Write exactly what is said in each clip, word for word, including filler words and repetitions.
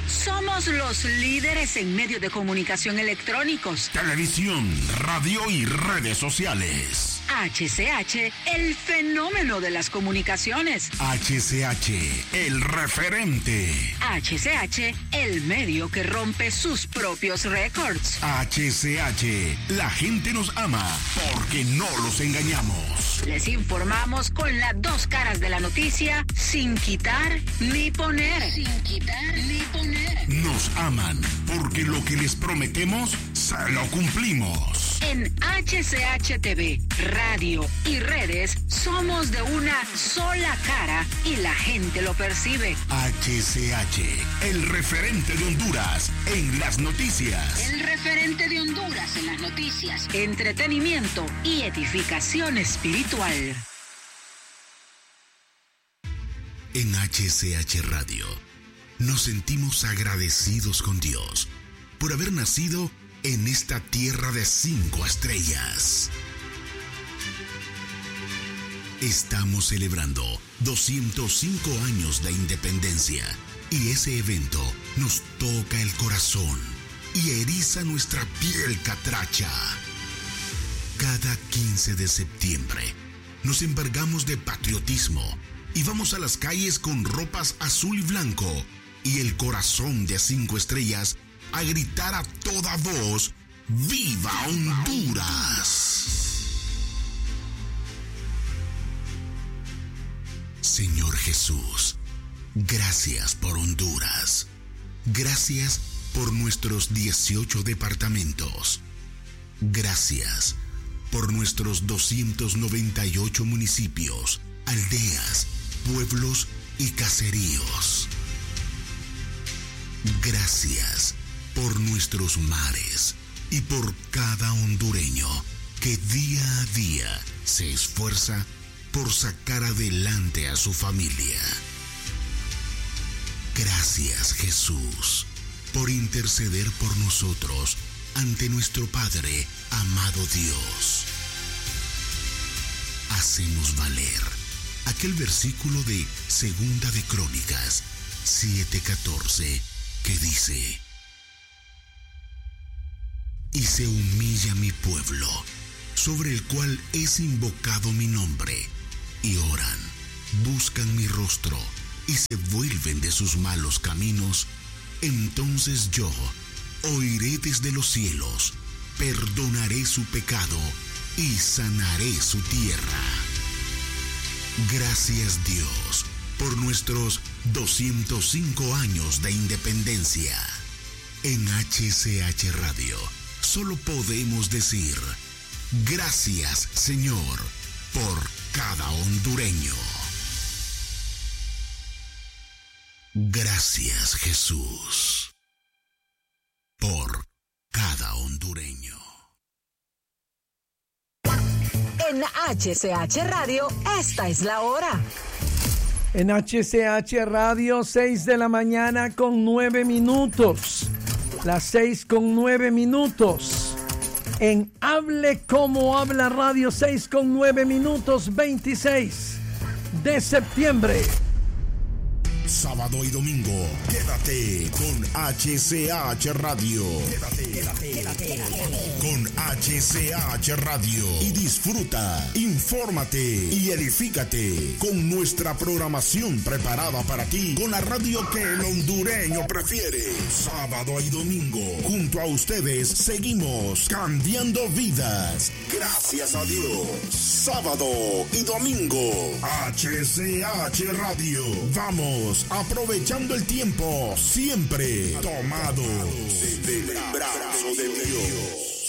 Somos los líderes en medios de comunicación electrónicos, televisión, radio y redes sociales. H C H, el fenómeno de las comunicaciones. H C H, el referente. H C H, el medio que rompe sus propios récords. H C H, la gente nos ama porque no los engañamos. Les informamos con las dos caras de la noticia, sin quitar ni poner. Sin quitar ni poner. Nos aman porque lo que les prometemos, se lo cumplimos. En H C H T V, radio y redes, somos de una sola cara y la gente lo percibe. H C H, el referente de Honduras en las noticias. El referente de Honduras en las noticias, entretenimiento y edificación espiritual. En H C H Radio, nos sentimos agradecidos con Dios por haber nacido en esta tierra de cinco estrellas. Estamos celebrando doscientos cinco años de independencia y ese evento nos toca el corazón y eriza nuestra piel catracha. Cada quince de septiembre nos embargamos de patriotismo y vamos a las calles con ropas azul y blanco y el corazón de cinco estrellas a gritar a toda voz: ¡Viva Honduras! Señor Jesús, gracias por Honduras. Gracias por nuestros dieciocho departamentos. Gracias por nuestros doscientos noventa y ocho municipios, aldeas, pueblos y caseríos. Gracias por nuestros mares y por cada hondureño que día a día se esfuerza por sacar adelante a su familia. Gracias, Jesús, por interceder por nosotros ante nuestro Padre, amado Dios. Hacemos valer aquel versículo de Segunda de Crónicas siete catorce que dice: y se humilla mi pueblo, sobre el cual es invocado mi nombre, y oran, buscan mi rostro, y se vuelven de sus malos caminos, entonces yo oiré desde los cielos, perdonaré su pecado, y sanaré su tierra. Gracias, Dios, por nuestros doscientos cinco años de independencia. En H C H Radio solo podemos decir: gracias, Señor, por cada hondureño. Gracias, Jesús, por cada hondureño. En H C H Radio, esta es la hora. En H C H Radio, seis de la mañana con nueve minutos. Las seis con nueve minutos. En Hable Como Habla Radio, seis con nueve minutos, veintiséis de septiembre. Sábado y domingo, quédate con H C H Radio. Quédate, quédate, quédate con H C H Radio y disfruta, infórmate y edifícate con nuestra programación preparada para ti, con la radio que el hondureño prefiere. Sábado y domingo, junto a ustedes seguimos cambiando vidas. Gracias a Dios. Sábado y domingo, H C H Radio. Vamos aprovechando el tiempo, siempre tomados del brazo de Dios.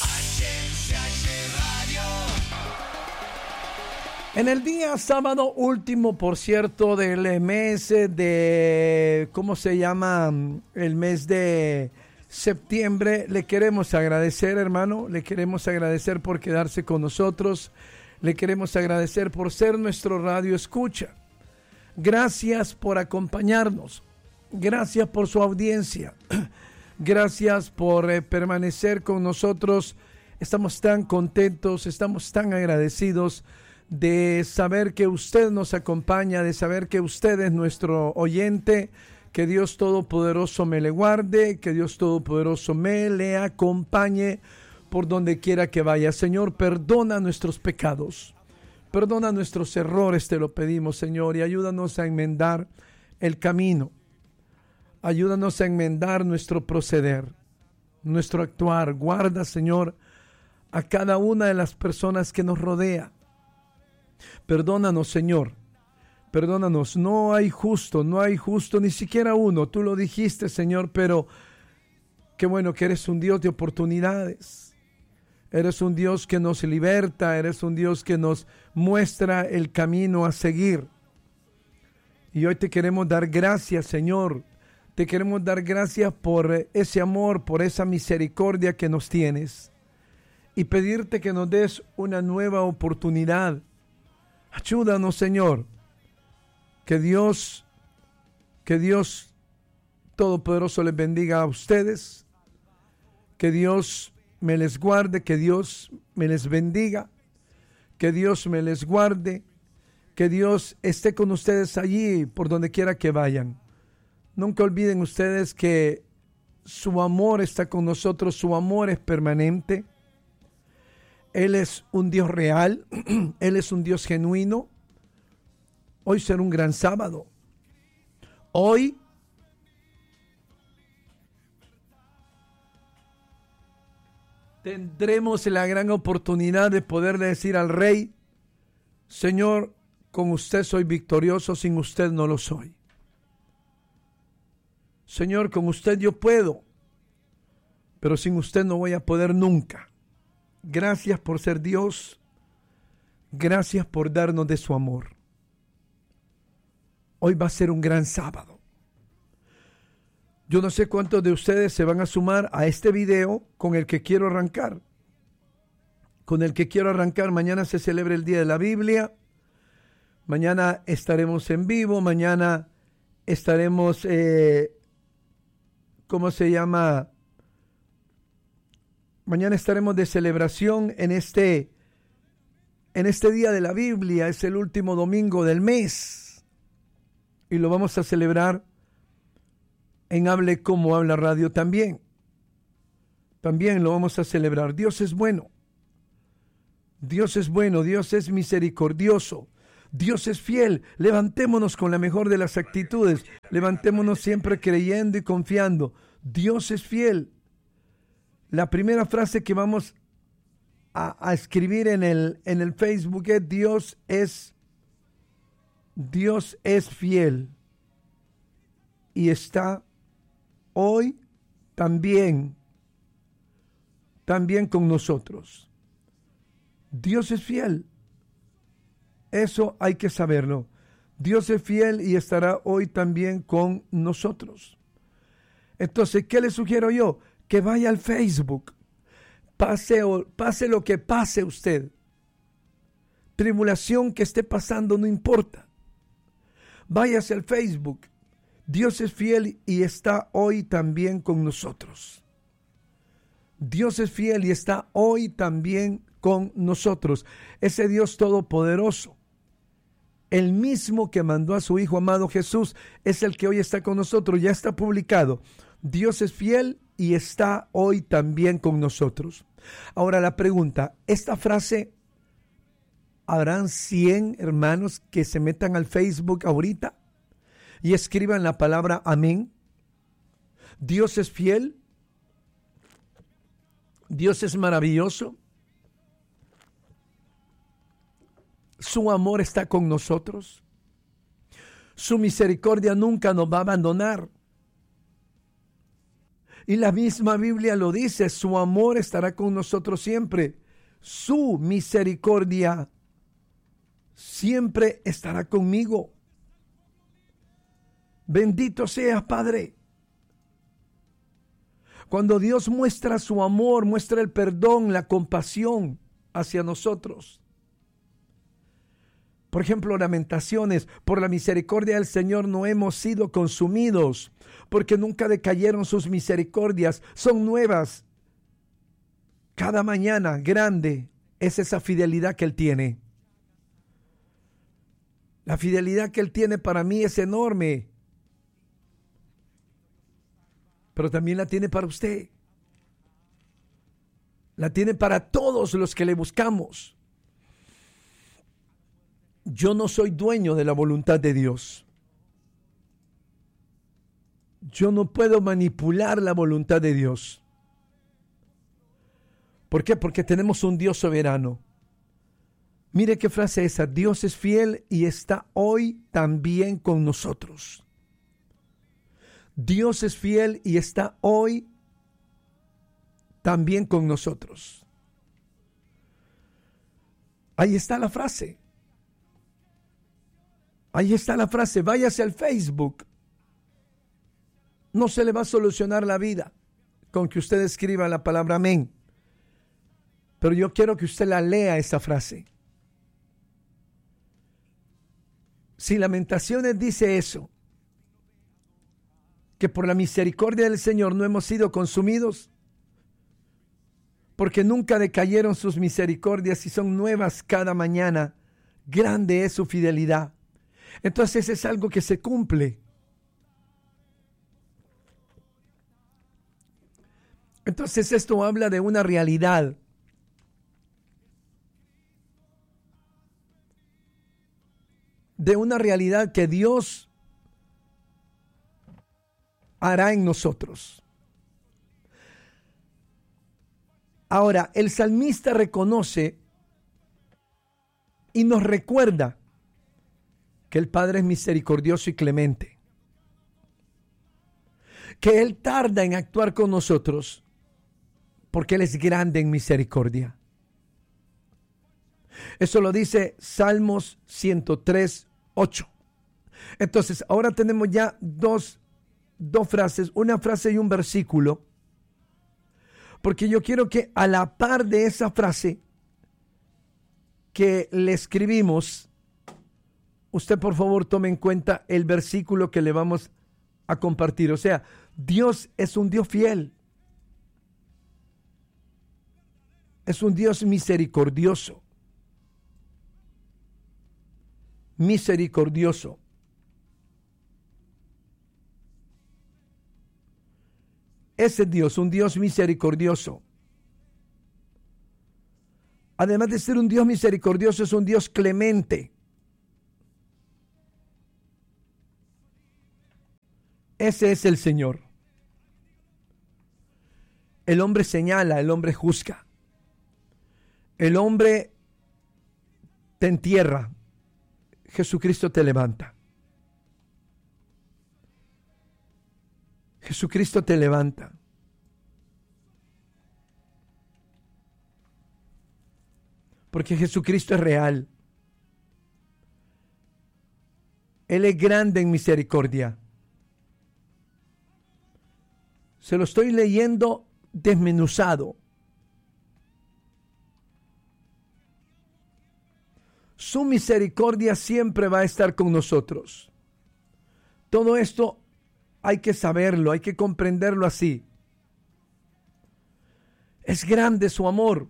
En el día sábado último, por cierto, del mes de, ¿cómo se llama? El mes de septiembre, le queremos agradecer, hermano, le queremos agradecer por quedarse con nosotros, le queremos agradecer por ser nuestro radio escucha. Gracias por acompañarnos, gracias por su audiencia, gracias por eh, permanecer con nosotros. Estamos tan contentos, estamos tan agradecidos de saber que usted nos acompaña, de saber que usted es nuestro oyente, Que Dios Todopoderoso me le guarde, que Dios Todopoderoso me le acompañe por donde quiera que vaya. Señor, perdona nuestros pecados, perdona nuestros errores, te lo pedimos, Señor, y ayúdanos a enmendar el camino. Ayúdanos a enmendar nuestro proceder, nuestro actuar. Guarda, Señor, a cada una de las personas que nos rodea. Perdónanos, Señor. Perdónanos. No hay justo, no hay justo, ni siquiera uno. Tú lo dijiste, Señor, pero qué bueno que eres un Dios de oportunidades. Eres un Dios que nos liberta, eres un Dios que nos muestra el camino a seguir. Y hoy te queremos dar gracias, Señor. Te queremos dar gracias por ese amor, por esa misericordia que nos tienes. Y pedirte que nos des una nueva oportunidad. Ayúdanos, Señor. Que Dios, que Dios Todopoderoso les bendiga a ustedes. Que Dios me les guarde, que Dios me les bendiga. Que Dios me les guarde. Que Dios esté con ustedes allí, por donde quiera que vayan. Nunca olviden ustedes que su amor está con nosotros, su amor es permanente. Él es un Dios real, Él es un Dios genuino. Hoy será un gran sábado. Hoy tendremos la gran oportunidad de poderle decir al Rey: Señor, con usted soy victorioso, sin usted no lo soy. Señor, con usted yo puedo, pero sin usted no voy a poder nunca. Gracias por ser Dios. Gracias por darnos de su amor. Hoy va a ser un gran sábado. Yo no sé cuántos de ustedes se van a sumar a este video con el que quiero arrancar. Con el que quiero arrancar. Mañana se celebra el Día de la Biblia. Mañana estaremos en vivo. Mañana estaremos, eh, ¿cómo se llama? Mañana estaremos de celebración en este, en este Día de la Biblia. Es el último domingo del mes. Y lo vamos a celebrar en Hable Como Habla Radio también. También lo vamos a celebrar. Dios es bueno. Dios es bueno. Dios es misericordioso. Dios es fiel. Levantémonos con la mejor de las actitudes. Levantémonos siempre creyendo y confiando. Dios es fiel. La primera frase que vamos a, a escribir en el, en el Facebook es: Dios es Dios es fiel y está hoy también, también con nosotros. Dios es fiel. Eso hay que saberlo. Dios es fiel y estará hoy también con nosotros. Entonces, ¿qué le sugiero yo? Que vaya al Facebook. Pase, pase lo que pase usted. Tribulación que esté pasando, no importa. Váyase al Facebook. Dios es fiel y está hoy también con nosotros. Dios es fiel y está hoy también con nosotros. Ese Dios todopoderoso, el mismo que mandó a su Hijo amado Jesús, es el que hoy está con nosotros. Ya está publicado. Dios es fiel y está hoy también con nosotros. Ahora la pregunta, esta frase, ¿habrán cien hermanos que se metan al Facebook ahorita y escriban la palabra amén? Dios es fiel. Dios es maravilloso. Su amor está con nosotros. Su misericordia nunca nos va a abandonar. Y la misma Biblia lo dice, su amor estará con nosotros siempre. Su misericordia siempre estará conmigo. Bendito seas, Padre. Cuando Dios muestra su amor, muestra el perdón, la compasión hacia nosotros. Por ejemplo, Lamentaciones, por la misericordia del Señor no hemos sido consumidos, porque nunca decayeron sus misericordias, son nuevas. Cada mañana, grande es esa fidelidad que Él tiene. La fidelidad que Él tiene para mí es enorme. pero también la tiene para usted. La tiene para todos los que le buscamos. Yo no soy dueño de la voluntad de Dios. Yo no puedo manipular la voluntad de Dios. ¿Por qué? Porque tenemos un Dios soberano. Mire qué frase es esa. Dios es fiel y está hoy también con nosotros. Dios es fiel y está hoy también con nosotros. Ahí está la frase. Ahí está la frase. Váyase al Facebook. No se le va a solucionar la vida con que usted escriba la palabra amén. Pero yo quiero que usted la lea, esa frase. Si Lamentaciones dice eso, que por la misericordia del Señor no hemos sido consumidos, porque nunca decayeron sus misericordias y son nuevas cada mañana, grande es su fidelidad. Entonces es algo que se cumple. Entonces esto habla de una realidad. De una realidad que Dios hará en nosotros. Ahora, el salmista reconoce y nos recuerda que el Padre es misericordioso y clemente, que Él tarda en actuar con nosotros porque Él es grande en misericordia. Eso lo dice Salmos ciento tres, ocho. Entonces, ahora tenemos ya dos, dos frases, una frase y un versículo, porque yo quiero que a la par de esa frase que le escribimos, usted por favor tome en cuenta el versículo que le vamos a compartir. O sea, Dios es un Dios fiel. Es un Dios misericordioso. Misericordioso. Ese Dios, un Dios misericordioso. Además de ser un Dios misericordioso, es un Dios clemente. Ese es el Señor. El hombre señala, el hombre juzga. El hombre te entierra. Jesucristo te levanta. Jesucristo te levanta. Porque Jesucristo es real. Él es grande en misericordia. Se lo estoy leyendo desmenuzado. Su misericordia siempre va a estar con nosotros. Todo esto hay que saberlo, hay que comprenderlo así. Es grande su amor.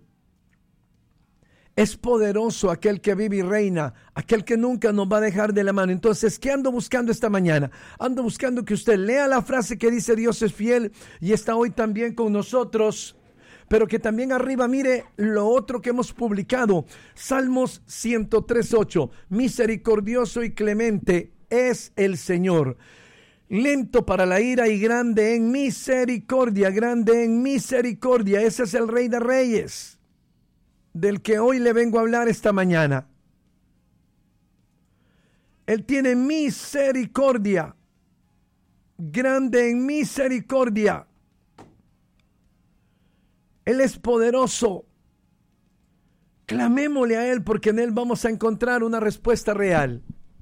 Es poderoso aquel que vive y reina, aquel que nunca nos va a dejar de la mano. Entonces, ¿qué ando buscando esta mañana? Ando buscando que usted lea la frase que dice Dios es fiel y está hoy también con nosotros. Pero que también arriba mire lo otro que hemos publicado. Salmos ciento tres, ocho. Misericordioso y clemente es el Señor. Lento para la ira y grande en misericordia. Grande en misericordia. Ese es el Rey de Reyes, del que hoy le vengo a hablar esta mañana. Él tiene misericordia. Grande en misericordia. Él es poderoso. Clamémosle a Él porque en Él vamos a encontrar una respuesta real.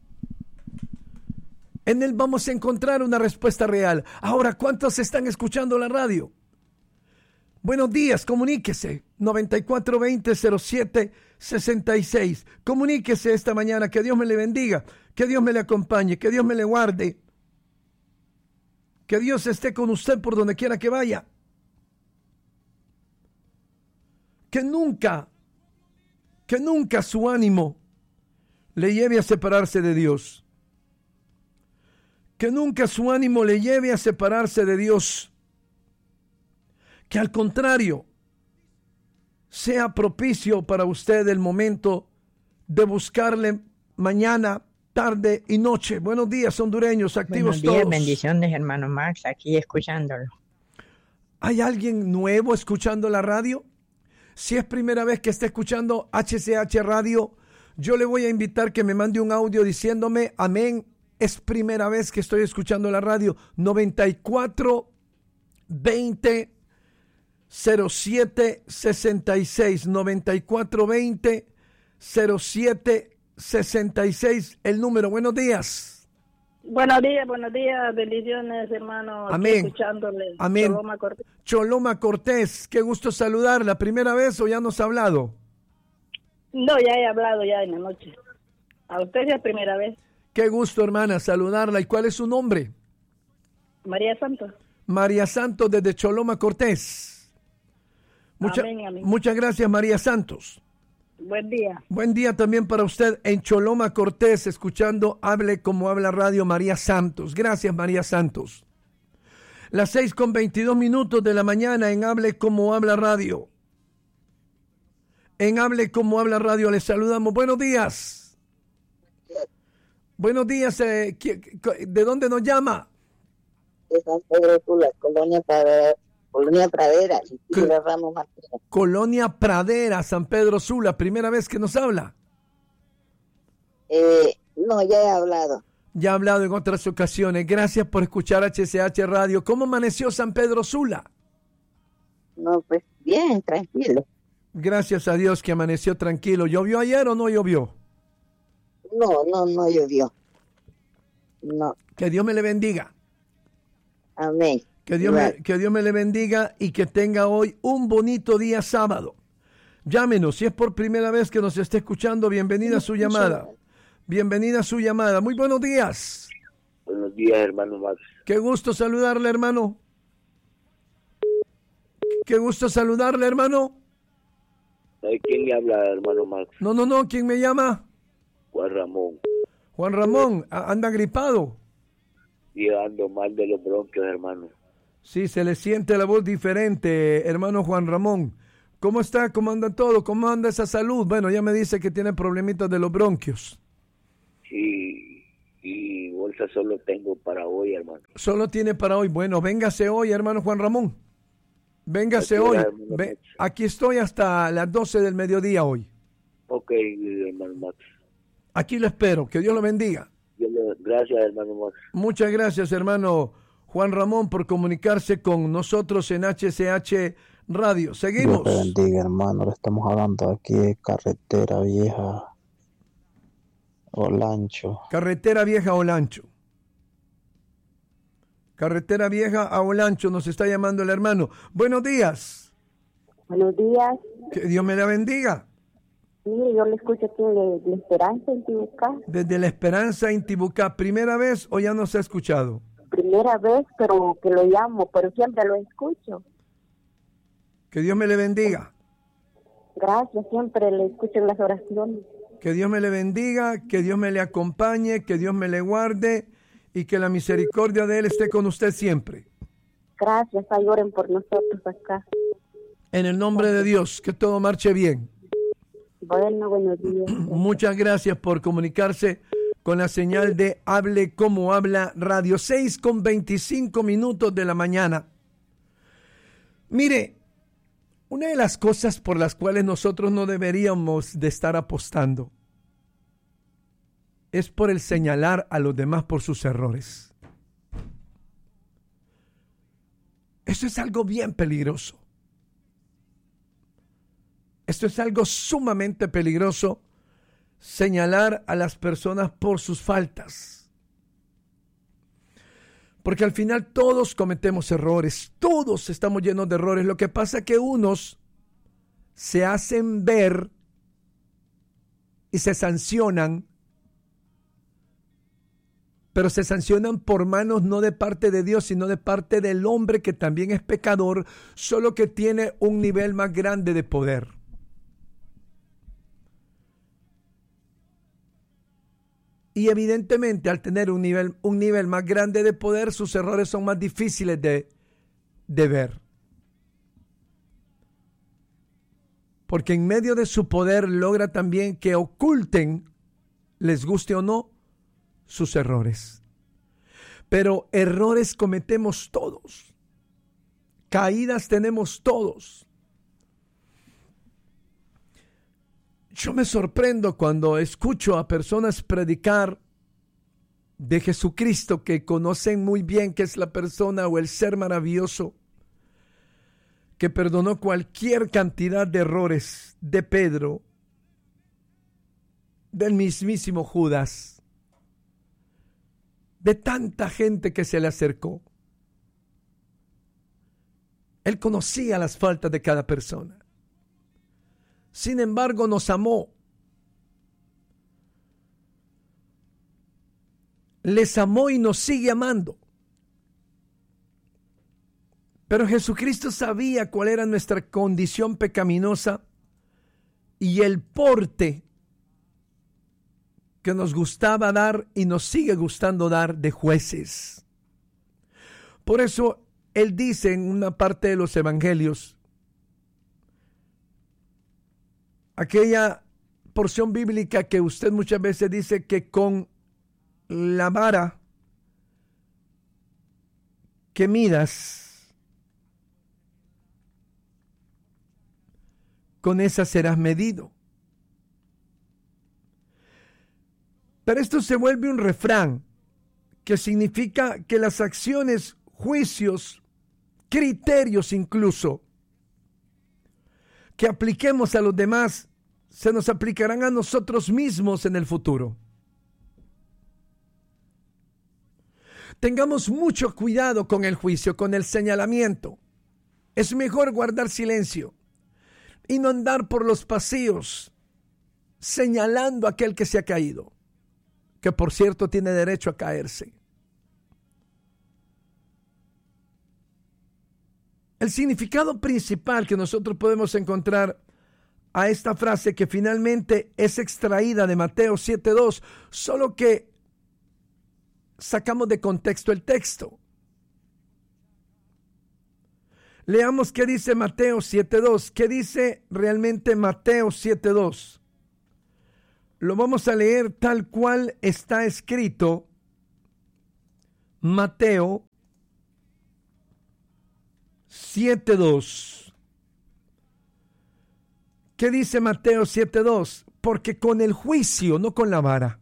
En Él vamos a encontrar una respuesta real. Ahora, ¿cuántos están escuchando la radio? Buenos días, comuníquese. noventa y cuatro veinte, cero siete sesenta y seis. Comuníquese esta mañana. Que Dios me le bendiga. Que Dios me le acompañe. Que Dios me le guarde. Que Dios esté con usted por donde quiera que vaya. Que nunca, que nunca su ánimo le lleve a separarse de Dios. Que nunca su ánimo le lleve a separarse de Dios. que al contrario sea propicio para usted el momento de buscarle mañana, tarde y noche. Buenos días, hondureños, activos Buenos días, todos. bendiciones, hermano Max, aquí escuchándolo. ¿Hay alguien nuevo escuchando la radio? Si es primera vez que está escuchando H C H Radio, yo le voy a invitar que me mande un audio diciéndome, amén, es primera vez que estoy escuchando la radio. noventa y cuatro veinte cero siete sesenta y seis, noventa y cuatro veinte cero siete sesenta y seis, el número. Buenos días. Buenos días, buenos días, bendiciones, hermano. Amén. Escuchándole. Amén. Choloma Cortés. Choloma Cortés, qué gusto saludarla. ¿Primera vez o ya nos ha hablado? No, ya he hablado ya en la noche. A usted es primera vez. Qué gusto, hermana, saludarla. ¿Y cuál es su nombre? María Santos. María Santos desde Choloma Cortés. Mucha, amén, amén. Muchas gracias, María Santos. Buen día. Buen día también para usted en Choloma Cortés, escuchando Hable como habla radio, María Santos. Gracias, María Santos. Las seis con veintidós minutos de la mañana en Hable como habla radio. En Hable como habla radio les saludamos. Buenos días. Buenos días. Eh, ¿De dónde nos llama? De San Pedro Sula, Colonia Pradera, Colonia Pradera, Isidro Ramos Martínez. Colonia Pradera, San Pedro Sula, primera vez que nos habla. Eh, no, ya he hablado. Ya he hablado en otras ocasiones. Gracias por escuchar H C H Radio. ¿Cómo amaneció San Pedro Sula? No, pues bien, tranquilo. Gracias a Dios que amaneció tranquilo. ¿Llovió ayer o no llovió? No, no, no llovió. No. Que Dios me le bendiga. Amén. Que Dios, me, que Dios me le bendiga y que tenga hoy un bonito día sábado. Llámenos, si es por primera vez que nos está escuchando, bienvenida a su llamada. Bienvenida a su llamada. Muy buenos días. Buenos días, hermano Max. Qué gusto saludarle, hermano. Qué gusto saludarle, hermano. ¿Sabe quién le habla, hermano Max? No, no, no, ¿quién me llama? Juan Ramón. Juan Ramón, ¿anda gripado? Y ando mal de los bronquios, hermano. Sí, se le siente la voz diferente, hermano Juan Ramón. ¿Cómo está? ¿Cómo anda todo? ¿Cómo anda esa salud? Bueno, ya me dice que tiene problemitas de los bronquios. Sí, y bolsa solo tengo para hoy, hermano. Solo tiene para hoy. Bueno, véngase hoy, hermano Juan Ramón. Véngase hoy. Ve, aquí estoy hasta las doce del mediodía hoy. Ok, hermano Max. Aquí lo espero. Que Dios lo bendiga. Gracias, hermano Max. Muchas gracias, hermano Juan Ramón, por comunicarse con nosotros en H C H Radio. Seguimos. Dios te bendiga, hermano. Le estamos hablando aquí de Carretera Vieja Olancho. Carretera Vieja Olancho. Carretera Vieja a Olancho nos está llamando el hermano. Buenos días. Buenos días. Que Dios me la bendiga. Mire, yo le escucho aquí de, de Esperanza en Tibucá. Desde la Esperanza en Tibucá. ¿Primera vez o ya no se ha escuchado? Primera vez, pero que lo llamo, pero siempre lo escucho. Que Dios me le bendiga. Gracias, siempre le escucho en las oraciones. Que Dios me le bendiga, que Dios me le acompañe, que Dios me le guarde y que la misericordia de Él esté con usted siempre. Gracias, ay, oren por nosotros acá. En el nombre de Dios, que todo marche bien. Bueno, buenos días. Muchas gracias por comunicarse con la señal de Hable como habla radio. seis con veinticinco minutos de la mañana. Mire, una de las cosas por las cuales nosotros no deberíamos de estar apostando es por el señalar a los demás por sus errores. Eso es algo bien peligroso. Esto es algo sumamente peligroso, señalar a las personas por sus faltas. Porque al final todos cometemos errores, todos estamos llenos de errores. Lo que pasa es que unos se hacen ver y se sancionan, pero se sancionan por manos no de parte de Dios, sino de parte del hombre que también es pecador, solo que tiene un nivel más grande de poder. Y evidentemente al tener un nivel, un nivel más grande de poder, sus errores son más difíciles de, de ver. porque en medio de su poder logra también que oculten, les guste o no, sus errores. Pero errores cometemos todos. Caídas tenemos todos. Yo me sorprendo cuando escucho a personas predicar de Jesucristo que conocen muy bien qué es la persona o el ser maravilloso que perdonó cualquier cantidad de errores de Pedro, del mismísimo Judas, de tanta gente que se le acercó. Él conocía las faltas de cada persona. Sin embargo, nos amó. Les amó y nos sigue amando. Pero Jesucristo sabía cuál era nuestra condición pecaminosa y el porte que nos gustaba dar y nos sigue gustando dar de jueces. Por eso Él dice en una parte de los evangelios, aquella porción bíblica que usted muchas veces dice que con la vara que midas, con esa serás medido. Pero esto se vuelve un refrán que significa que las acciones, juicios, criterios incluso, que apliquemos a los demás, se nos aplicarán a nosotros mismos en el futuro. Tengamos mucho cuidado con el juicio, con el señalamiento. Es mejor guardar silencio y no andar por los pasillos señalando a aquel que se ha caído, que por cierto tiene derecho a caerse. El significado principal que nosotros podemos encontrar a esta frase, que finalmente es extraída de Mateo siete dos, solo que sacamos de contexto el texto. Leamos qué dice Mateo siete dos. ¿Qué dice realmente Mateo siete dos? Lo vamos a leer tal cual está escrito. Mateo siete dos. ¿Qué dice Mateo siete dos? Porque con el juicio, no con la vara,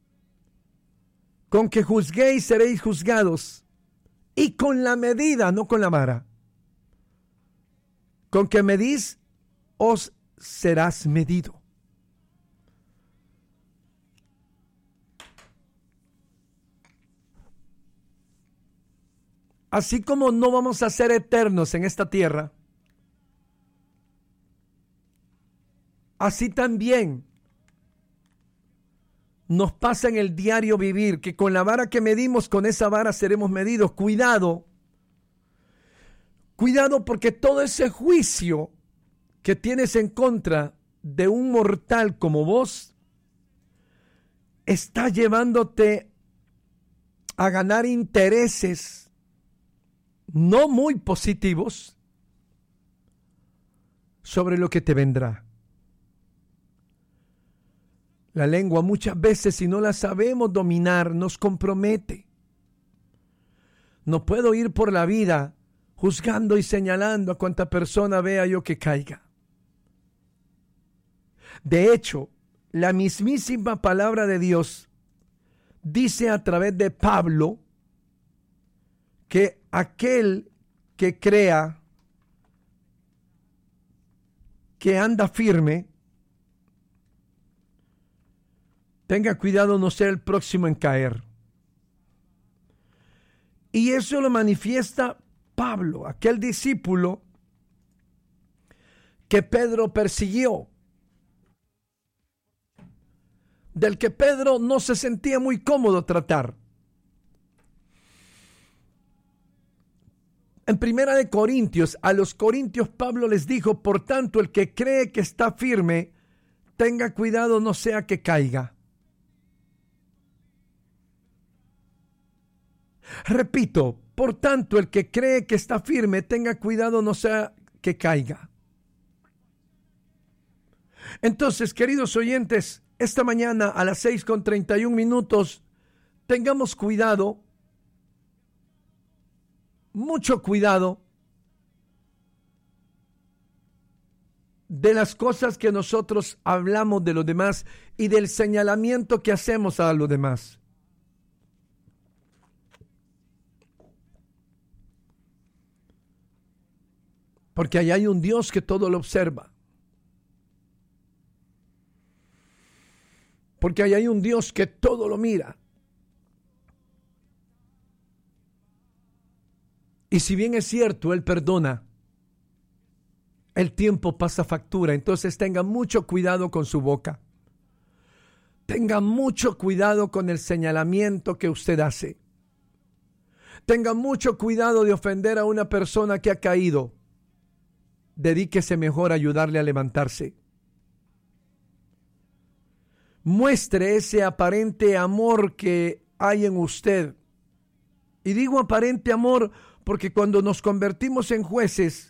con que juzguéis seréis juzgados, y con la medida, no con la vara, con que medís, os serás medido. Así como no vamos a ser eternos en esta tierra, así también nos pasa en el diario vivir, que con la vara que medimos, con esa vara seremos medidos. Cuidado, cuidado, porque todo ese juicio que tienes en contra de un mortal como vos está llevándote a ganar intereses no muy positivos sobre lo que te vendrá. La lengua muchas veces, si no la sabemos dominar, nos compromete. No puedo ir por la vida juzgando y señalando a cuanta persona vea yo que caiga. De hecho, la mismísima palabra de Dios dice a través de Pablo que aquel que crea que anda firme, tenga cuidado no ser el próximo en caer. Y eso lo manifiesta Pablo, aquel discípulo que Pedro persiguió, del que Pedro no se sentía muy cómodo tratar. En Primera de Corintios, a los corintios Pablo les dijo: por tanto, el que cree que está firme, tenga cuidado no sea que caiga. Repito, por tanto, el que cree que está firme, tenga cuidado no sea que caiga. Entonces, queridos oyentes, esta mañana a las seis con treinta y un minutos, tengamos cuidado, mucho cuidado, de las cosas que nosotros hablamos de los demás y del señalamiento que hacemos a los demás. Porque allá hay un Dios que todo lo observa. Porque allá hay un Dios que todo lo mira. Y si bien es cierto, Él perdona, el tiempo pasa factura. Entonces tenga mucho cuidado con su boca. Tenga mucho cuidado con el señalamiento que usted hace. Tenga mucho cuidado de ofender a una persona que ha caído. Dedíquese mejor a ayudarle a levantarse. Muestre ese aparente amor que hay en usted. Y digo aparente amor porque cuando nos convertimos en jueces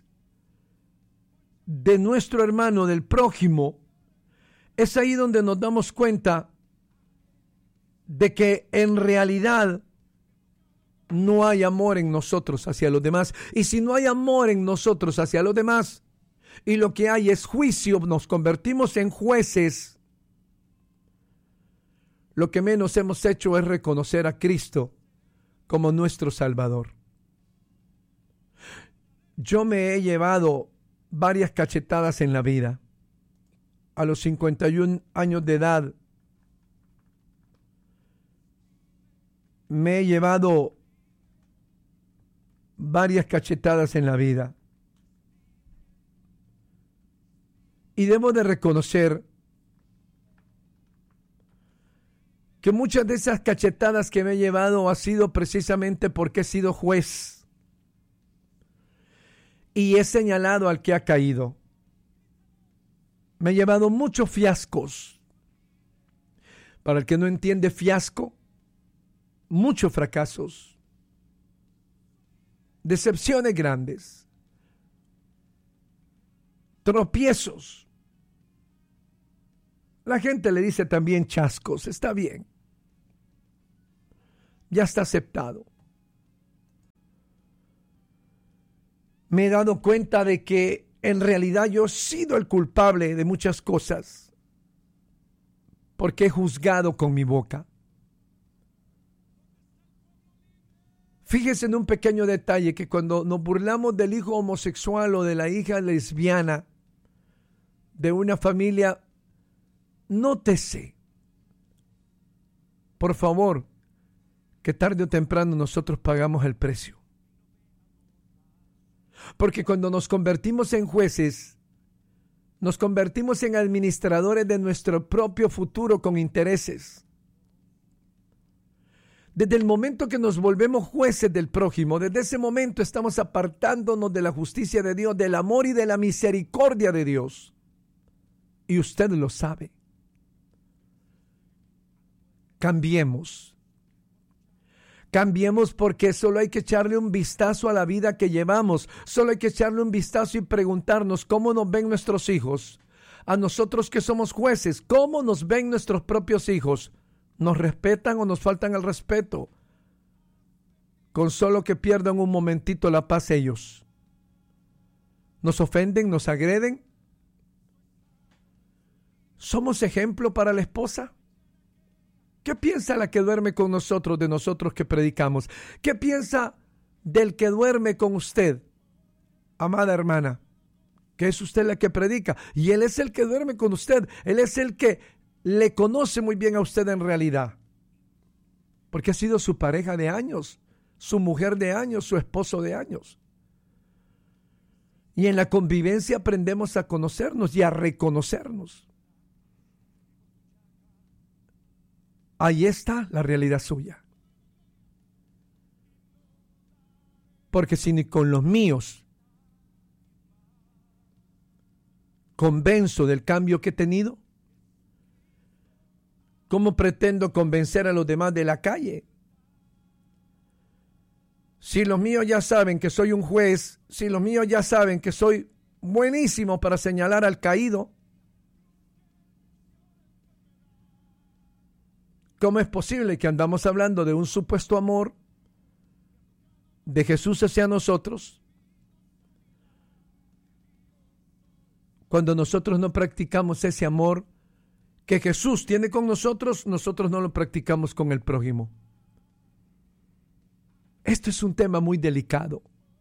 de nuestro hermano, del prójimo, es ahí donde nos damos cuenta de que en realidad no hay amor en nosotros hacia los demás. Y si no hay amor en nosotros hacia los demás, y lo que hay es juicio, nos convertimos en jueces, lo que menos hemos hecho es reconocer a Cristo como nuestro Salvador. Yo me he llevado varias cachetadas en la vida. A los cincuenta y un años de edad, me he llevado varias cachetadas en la vida. Y debo de reconocer que muchas de esas cachetadas que me he llevado ha sido precisamente porque he sido juez. Y he señalado al que ha caído. Me he llevado muchos fiascos. Para el que no entiende fiasco, muchos fracasos. Decepciones grandes. Tropiezos. La gente le dice también chascos. Está bien. Ya está aceptado. Me he dado cuenta de que en realidad yo he sido el culpable de muchas cosas porque he juzgado con mi boca. Fíjese en un pequeño detalle que cuando nos burlamos del hijo homosexual o de la hija lesbiana de una familia, nótese, por favor, que tarde o temprano nosotros pagamos el precio. Porque cuando nos convertimos en jueces, nos convertimos en administradores de nuestro propio futuro con intereses. Desde el momento que nos volvemos jueces del prójimo, desde ese momento estamos apartándonos de la justicia de Dios, del amor y de la misericordia de Dios. Y usted lo sabe. Cambiemos. Cambiemos porque solo hay que echarle un vistazo a la vida que llevamos. Solo hay que echarle un vistazo y preguntarnos cómo nos ven nuestros hijos. A nosotros que somos jueces, ¿cómo nos ven nuestros propios hijos? ¿Nos respetan o nos faltan el respeto? Con solo que pierdan un momentito la paz ellos. ¿Nos ofenden? ¿Nos agreden? ¿Somos ejemplo para la esposa? ¿Qué piensa la que duerme con nosotros de nosotros que predicamos? ¿Qué piensa del que duerme con usted, amada hermana? Que es usted la que predica. Y él es el que duerme con usted. Él es el que le conoce muy bien a usted en realidad. Porque ha sido su pareja de años, su mujer de años, su esposo de años. Y en la convivencia aprendemos a conocernos y a reconocernos. Ahí está la realidad suya. Porque si ni con los míos convenzo del cambio que he tenido, ¿cómo pretendo convencer a los demás de la calle? Si los míos ya saben que soy un juez, si los míos ya saben que soy buenísimo para señalar al caído, ¿Cómo es posible que andamos hablando de un supuesto amor de Jesús hacia nosotros cuando nosotros no practicamos ese amor que Jesús tiene con nosotros? Nosotros no lo practicamos con el prójimo. Esto es un tema muy delicado.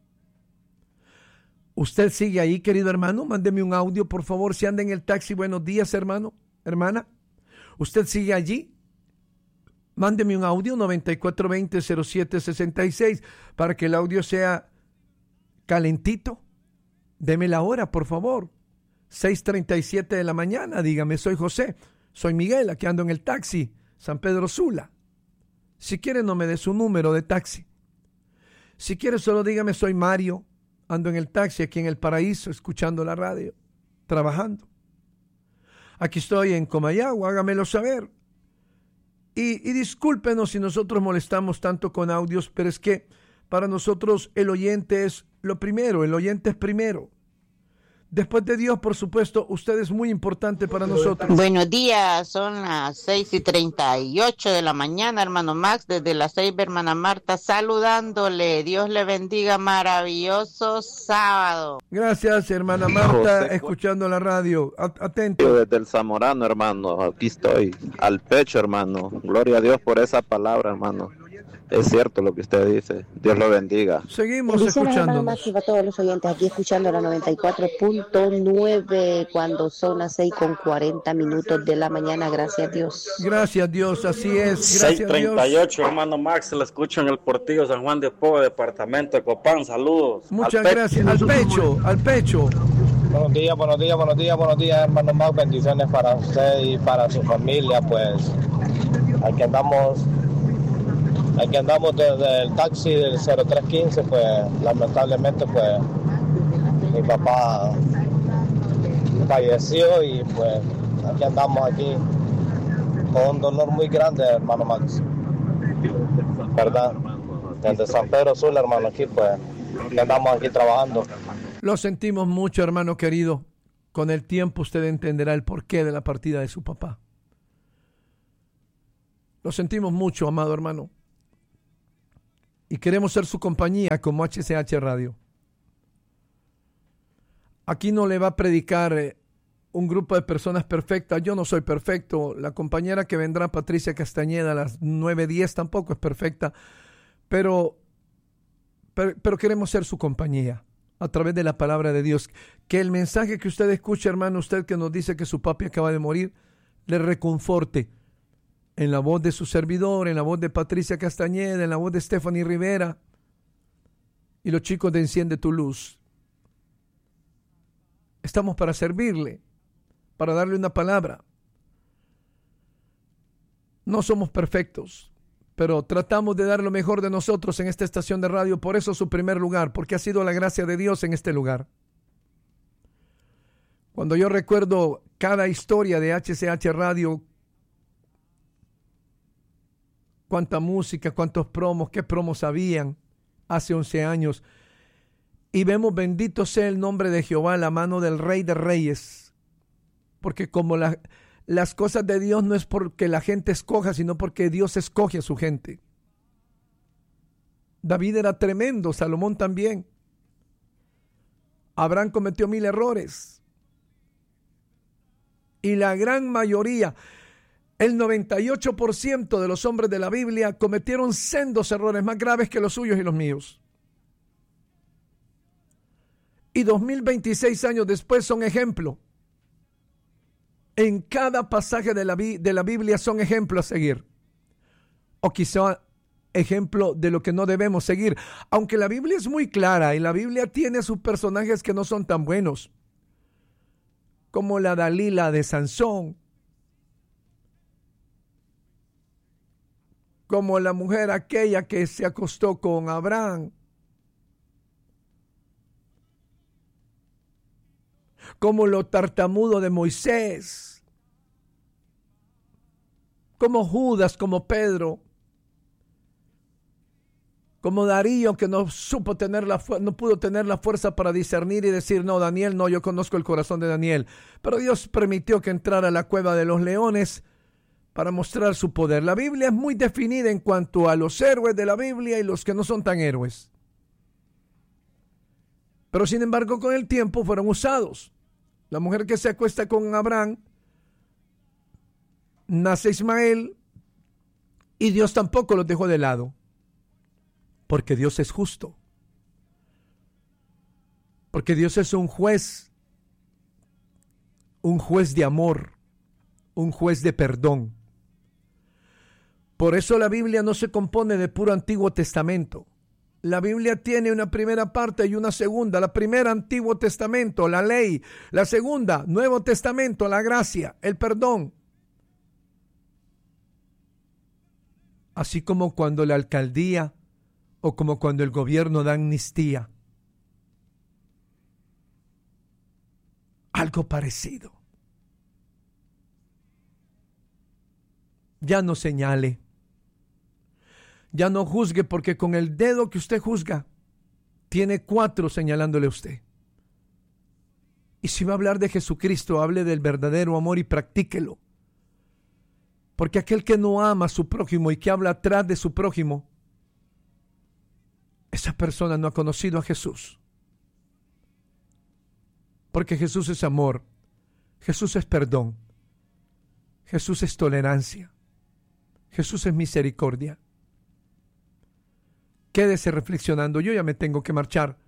¿Usted sigue ahí, querido hermano? Mándeme un audio, por favor, si anda en el taxi. Buenos días, hermano, hermana. ¿Usted sigue allí? Mándeme un audio, noventa y cuatro veinte, cero siete sesenta y seis, para que el audio sea calentito. Deme la hora, por favor. seis treinta y siete de la mañana, dígame, soy José, soy Miguel, aquí ando en el taxi, San Pedro Sula. Si quiere, no me dé su número de taxi. Si quiere, solo dígame, soy Mario, ando en el taxi aquí en El Paraíso, escuchando la radio, trabajando. Aquí estoy en Comayagua, hágamelo saber. Y, y discúlpenos si nosotros molestamos tanto con audios, pero es que para nosotros el oyente es lo primero, el oyente es primero. Después de Dios, por supuesto, usted es muy importante para nosotros. Buenos días, son las seis y treinta y ocho de la mañana, hermano Max, desde la Ceiba, hermana Marta, saludándole. Dios le bendiga, maravilloso sábado. Gracias, hermana Marta, José, escuchando la radio. Atento. Desde el Zamorano, hermano, aquí estoy, al pecho, hermano. Gloria a Dios por esa palabra, hermano. Es cierto lo que usted dice. Dios lo bendiga. Seguimos escuchando. A todos los oyentes aquí escuchando la noventa y cuatro punto nueve cuando son las seis con cuarenta minutos de la mañana. Gracias a Dios. Gracias a Dios, así es. seis treinta y ocho, hermano Max, se lo escucho en el Portillo San Juan de Poe, departamento de Copán. Saludos. Muchas al gracias. Al pecho, al pecho. Buenos días, buenos días, buenos días, buenos días, hermano Max. Bendiciones para usted y para su familia. Pues aquí andamos. Aquí andamos desde el taxi del cero tres quince, pues lamentablemente pues mi papá falleció y pues aquí andamos aquí con un dolor muy grande, hermano Max, ¿verdad? Desde San Pedro Sula, hermano, aquí pues andamos aquí trabajando. Lo sentimos mucho, hermano querido. Con el tiempo usted entenderá el porqué de la partida de su papá. Lo sentimos mucho, amado hermano. Y queremos ser su compañía como H C H Radio. Aquí no le va a predicar eh, un grupo de personas perfectas. Yo no soy perfecto. La compañera que vendrá, Patricia Castañeda, a las nueve diez, tampoco es perfecta. Pero, pero, pero queremos ser su compañía a través de la palabra de Dios. Que el mensaje que usted escuche, hermano, usted que nos dice que su papi acaba de morir, le reconforte. En la voz de su servidor, en la voz de Patricia Castañeda, en la voz de Stephanie Rivera y los chicos de Enciende tu Luz. Estamos para servirle, para darle una palabra. No somos perfectos, pero tratamos de dar lo mejor de nosotros en esta estación de radio. Por eso su primer lugar, porque ha sido la gracia de Dios en este lugar. Cuando yo recuerdo cada historia de H C H Radio, cuánta música, cuántos promos, qué promos habían hace once años. Y vemos, bendito sea el nombre de Jehová, la mano del Rey de Reyes. Porque como la, las cosas de Dios no es porque la gente escoja, sino porque Dios escoge a su gente. David era tremendo, Salomón también. Abraham cometió mil errores. Y la gran mayoría, el noventa y ocho por ciento de los hombres de la Biblia cometieron sendos errores más graves que los suyos y los míos. Y dos mil veintiséis años después son ejemplo. En cada pasaje de la, de la Biblia son ejemplos a seguir. O quizá ejemplo de lo que no debemos seguir. Aunque la Biblia es muy clara y la Biblia tiene sus personajes que no son tan buenos. Como la Dalila de Sansón. Como la mujer aquella que se acostó con Abraham. Como lo tartamudo de Moisés. Como Judas, como Pedro. Como Darío, que no supo tener la fu- no pudo tener la fuerza para discernir y decir, no, Daniel, no, yo conozco el corazón de Daniel. Pero Dios permitió que entrara a la cueva de los leones para mostrar su poder. La Biblia es muy definida en cuanto a los héroes de la Biblia y los que no son tan héroes. Pero sin embargo, con el tiempo fueron usados. La mujer que se acuesta con Abraham, nace Ismael, y Dios tampoco los dejó de lado, porque Dios es justo, porque Dios es un juez, un juez de amor, un juez de perdón. Por eso la Biblia no se compone de puro Antiguo Testamento. La Biblia tiene una primera parte y una segunda. La primera, Antiguo Testamento, la ley. La segunda, Nuevo Testamento, la gracia, el perdón. Así como cuando la alcaldía o como cuando el gobierno da amnistía. Algo parecido. Ya no señale. Ya no juzgue, porque con el dedo que usted juzga, tiene cuatro señalándole a usted. Y si va a hablar de Jesucristo, hable del verdadero amor y practíquelo. Porque aquel que no ama a su prójimo y que habla atrás de su prójimo, esa persona no ha conocido a Jesús. Porque Jesús es amor, Jesús es perdón, Jesús es tolerancia, Jesús es misericordia. Quédese reflexionando, yo ya me tengo que marchar.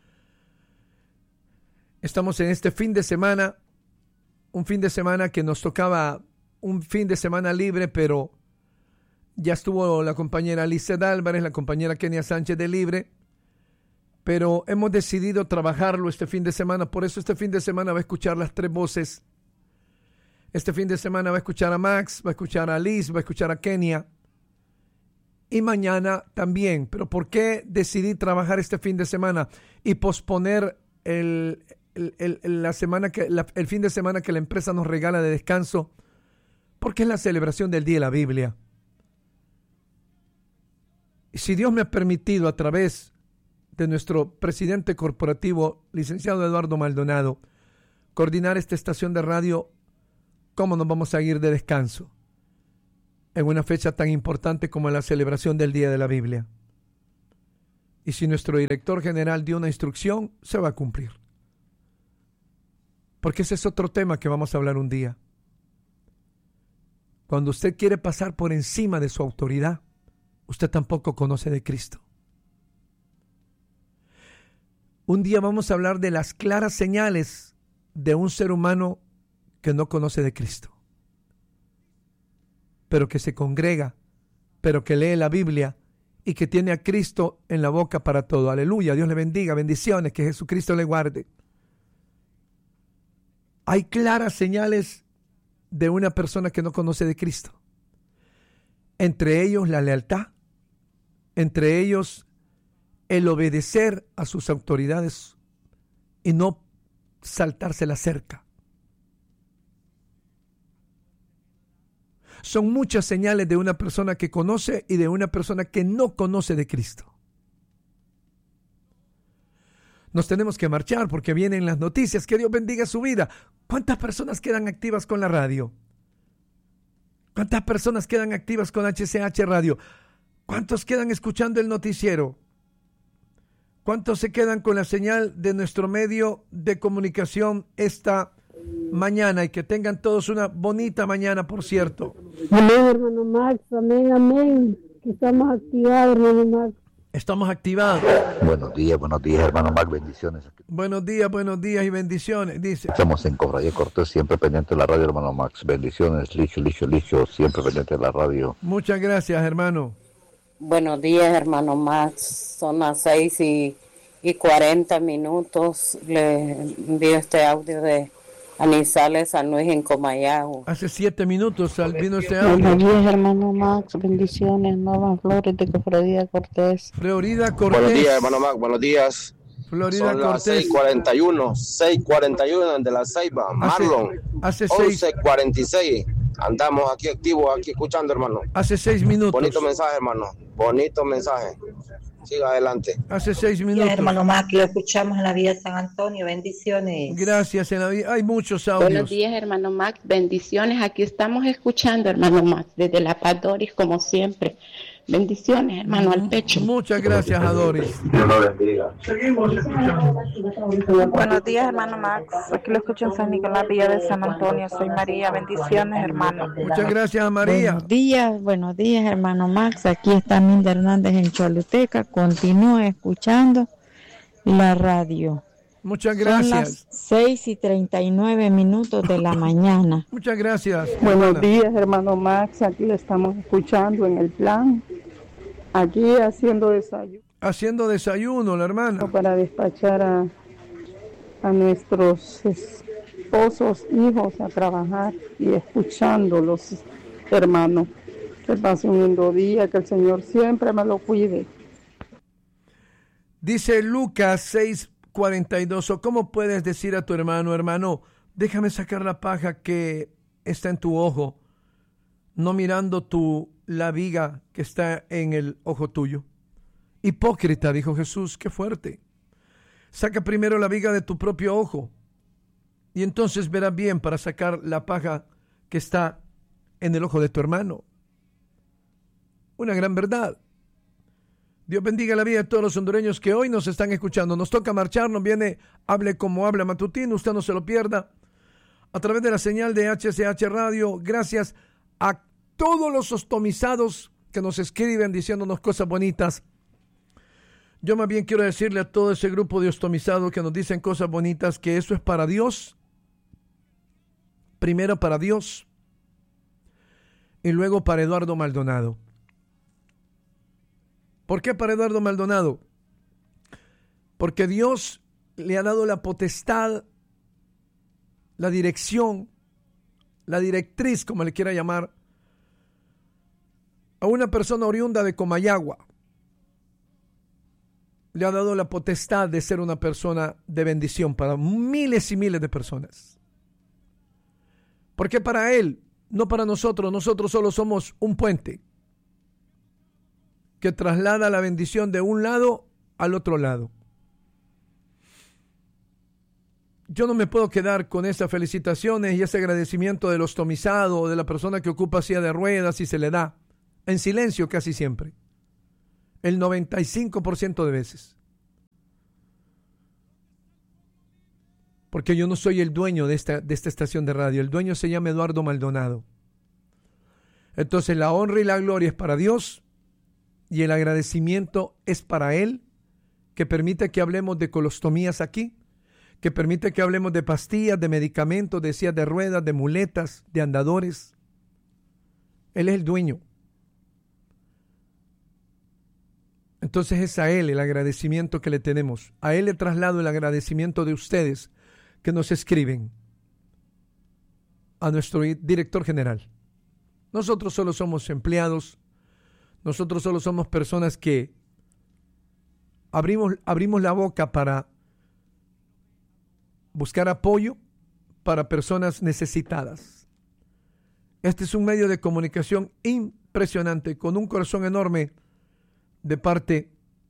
Estamos en este fin de semana, un fin de semana que nos tocaba un fin de semana libre, pero ya estuvo la compañera Lizeth Álvarez, la compañera Kenia Sánchez de libre, pero hemos decidido trabajarlo este fin de semana, por eso este fin de semana va a escuchar las tres voces. Este fin de semana va a escuchar a Max, va a escuchar a Liz, va a escuchar a Kenia, y mañana también. Pero ¿por qué decidí trabajar este fin de semana y posponer el, el, el, la semana que, la, el fin de semana que la empresa nos regala de descanso? Porque es la celebración del Día de la Biblia. Y si Dios me ha permitido a través de nuestro presidente corporativo, licenciado Eduardo Maldonado, coordinar esta estación de radio, ¿cómo nos vamos a ir de descanso en una fecha tan importante como la celebración del Día de la Biblia? Y si nuestro director general dio una instrucción, se va a cumplir. Porque ese es otro tema que vamos a hablar un día. Cuando usted quiere pasar por encima de su autoridad, usted tampoco conoce de Cristo. Un día vamos a hablar de las claras señales de un ser humano que no conoce de Cristo, pero que se congrega, pero que lee la Biblia y que tiene a Cristo en la boca para todo. Aleluya, Dios le bendiga, bendiciones, que Jesucristo le guarde. Hay claras señales de una persona que no conoce de Cristo. Entre ellos la lealtad, entre ellos el obedecer a sus autoridades y no saltarse la cerca. Son muchas señales de una persona que conoce y de una persona que no conoce de Cristo. Nos tenemos que marchar porque vienen las noticias. Que Dios bendiga su vida. ¿Cuántas personas quedan activas con la radio? ¿Cuántas personas quedan activas con H C H Radio? ¿Cuántos quedan escuchando el noticiero? ¿Cuántos se quedan con la señal de nuestro medio de comunicación esta mañana? Y que tengan todos una bonita mañana, por cierto. Amén, hermano Max. Amén, amén. Que estamos activados, hermano Max. Estamos activados. Buenos días, buenos días, hermano Max. Bendiciones. Buenos días, buenos días y bendiciones, dice. Estamos en Cofradía Cortés, siempre pendiente de la radio, hermano Max. Bendiciones, Licho, Licho, Licho, siempre pendiente de la radio. Muchas gracias, hermano. Buenos días, hermano Max. Son las seis y, y cuarenta minutos. Le envío este audio de Anisales San Luis en Comayagua. Hace siete minutos vino este audio. Buenos días, hermano Max. Bendiciones. Nuevas Flores de Cofradía Cortés. Florida Cortés. Buenos días, hermano Max. Buenos días. Florida Son Cortés. las seis cuarenta y uno. seis cuarenta y uno de la Ceiba. Marlon. Hace once cuarenta y seis. Andamos aquí activos, aquí escuchando, hermano. Hace seis minutos. Bonito mensaje, hermano. Bonito mensaje. Siga adelante. Hace seis minutos. Ya, hermano Max, lo escuchamos en la Vía San Antonio. Bendiciones. Gracias, en la vida. Hay muchos audios. Buenos días, hermano Max. Bendiciones. Aquí estamos escuchando, hermano Max, desde La Paz, Doris, como siempre. Bendiciones, hermano, al pecho. Muchas gracias a Doris. Dios lo bendiga. Seguimos escuchando. Buenos días, hermano Max. Aquí lo escucho en San Nicolás, Villa de San Antonio. Soy María. Bendiciones, hermano. Muchas gracias, María. Buenos días, buenos días, hermano Max. Aquí está Minda Hernández en Choluteca. Continúe escuchando la radio. Muchas gracias. Son las seis y treinta y nueve minutos de la mañana. Muchas gracias. Buenos días, hermano Max. Aquí le estamos escuchando en el plan. Aquí haciendo desayuno. Haciendo desayuno, la hermana. Para despachar a, a nuestros esposos, hijos a trabajar y escuchándolos, hermano. Que pase un lindo día, que el Señor siempre me lo cuide. Dice Lucas seis cuarenta y dos, o cómo puedes decir a tu hermano, hermano, déjame sacar la paja que está en tu ojo, no mirando tu la viga que está en el ojo tuyo. Hipócrita, dijo Jesús, qué fuerte. Saca primero la viga de tu propio ojo y entonces verás bien para sacar la paja que está en el ojo de tu hermano. Una gran verdad. Dios bendiga la vida de todos los hondureños que hoy nos están escuchando. Nos toca marchar, nos viene Hable como habla matutino, usted no se lo pierda. A través de la señal de H C H Radio, gracias a todos los ostomizados que nos escriben diciéndonos cosas bonitas. Yo más bien quiero decirle a todo ese grupo de ostomizados que nos dicen cosas bonitas que eso es para Dios. Primero para Dios y luego para Eduardo Maldonado. ¿Por qué para Eduardo Maldonado? Porque Dios le ha dado la potestad, la dirección, la directriz, como le quiera llamar, a una persona oriunda de Comayagua. Le ha dado la potestad de ser una persona de bendición para miles y miles de personas. ¿Por qué para él? No para nosotros. Nosotros solo somos un puente que traslada la bendición de un lado al otro lado. Yo no me puedo quedar con esas felicitaciones y ese agradecimiento del ostomizado o de la persona que ocupa silla de ruedas y se le da en silencio casi siempre. El noventa y cinco por ciento de veces. Porque yo no soy el dueño de esta, de esta estación de radio. El dueño se llama Eduardo Maldonado. Entonces la honra y la gloria es para Dios y el agradecimiento es para Él, que permite que hablemos de colostomías aquí, que permite que hablemos de pastillas, de medicamentos, de sillas de ruedas, de muletas, de andadores. Él es el dueño. Entonces es a Él el agradecimiento que le tenemos. A Él le traslado el agradecimiento de ustedes que nos escriben a nuestro director general. Nosotros solo somos empleados, nosotros solo somos personas que abrimos, abrimos la boca para buscar apoyo para personas necesitadas. Este es un medio de comunicación impresionante, con un corazón enorme de parte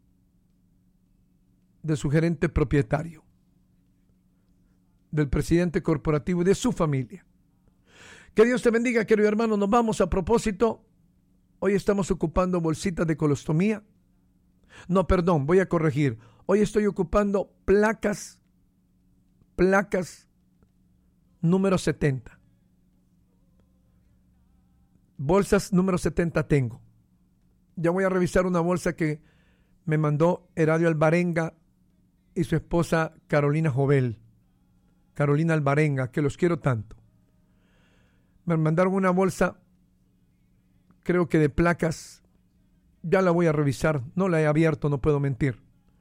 de su gerente propietario, del presidente corporativo y de su familia. Que Dios te bendiga, querido hermano. Nos vamos. A propósito, hoy estamos ocupando bolsitas de colostomía. No, perdón, voy a corregir. Hoy estoy ocupando placas, placas número setenta. Bolsas número setenta tengo. Ya voy a revisar una bolsa que me mandó Heradio Alvarenga y su esposa Carolina Jovel. Carolina Alvarenga, que los quiero tanto. Me mandaron una bolsa, creo que de placas. Ya la voy a revisar. No la he abierto, no puedo mentir.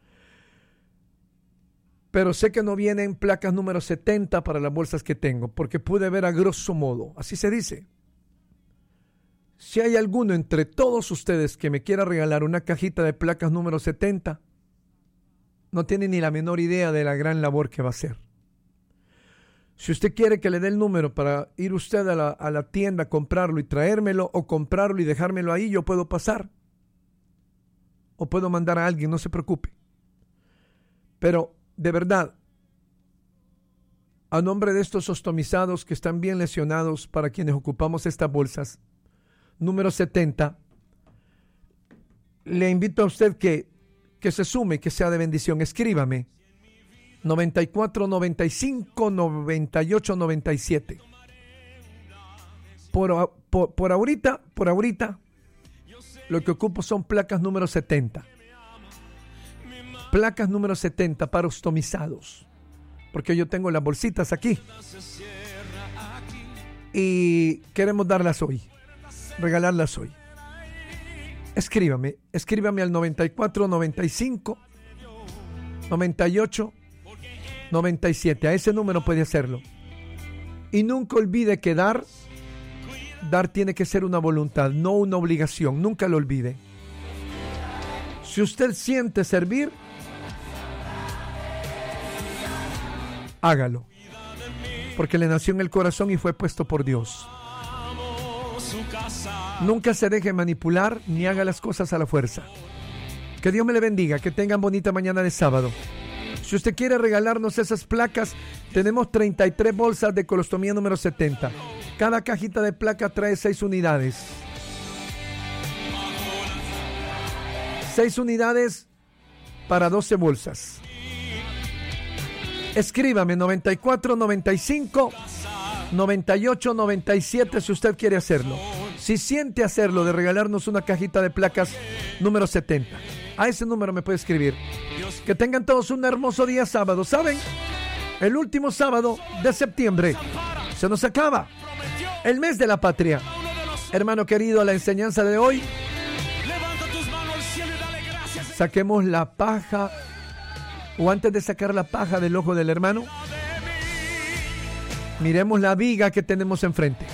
Pero sé que no vienen placas número setenta para las bolsas que tengo, porque pude ver a grosso modo. Así se dice. Si hay alguno entre todos ustedes que me quiera regalar una cajita de placas número setenta, no tiene ni la menor idea de la gran labor que va a hacer. Si usted quiere que le dé el número para ir usted a la, a la tienda, comprarlo y traérmelo, o comprarlo y dejármelo ahí, yo puedo pasar. o puedo mandar a alguien, no se preocupe. Pero, de verdad, a nombre de estos ostomizados que están bien lesionados, para quienes ocupamos estas bolsas, número setenta, le invito a usted que, que se sume, que sea de bendición. Escríbame noventa y cuatro, noventa y cinco, noventa y ocho, noventa y siete. Por, por, por ahorita, por ahorita, lo que ocupo son placas número setenta. Placas número setenta para ostomizados. Porque yo tengo las bolsitas aquí. Y queremos darlas hoy. Regalarlas hoy. Escríbame. Escríbame al noventa y cuatro, noventa y cinco, noventa y ocho, noventa y siete. A ese número puede hacerlo. Y nunca olvide que dar, dar tiene que ser una voluntad, no una obligación. Nunca lo olvide. Si usted siente servir, hágalo. Porque le nació en el corazón y fue puesto por Dios. Nunca se deje manipular ni haga las cosas a la fuerza. Que Dios me le bendiga. Que tengan bonita mañana de sábado. Si usted quiere regalarnos esas placas, tenemos treinta y tres bolsas de colostomía número setenta. Cada cajita de placa trae seis unidades. seis unidades para doce bolsas. Escríbame noventa y cuatro, noventa y cinco, noventa y ocho, noventa y siete si usted quiere hacerlo. Si siente hacerlo de regalarnos una cajita de placas número setenta. A ese número me puede escribir. Que tengan todos un hermoso día sábado. ¿Saben? El último sábado de septiembre. Se nos acaba el mes de la patria. Hermano querido, la enseñanza de hoy. Saquemos la paja, o antes de sacar la paja del ojo del hermano, miremos la viga que tenemos enfrente.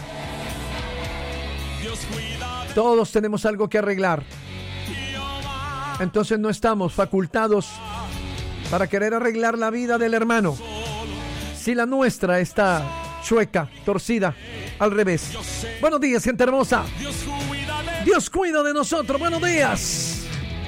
Todos tenemos algo que arreglar. Entonces no estamos facultados para querer arreglar la vida del hermano si la nuestra está chueca, torcida, al revés. Buenos días, gente hermosa. Dios cuida de nosotros. Buenos días.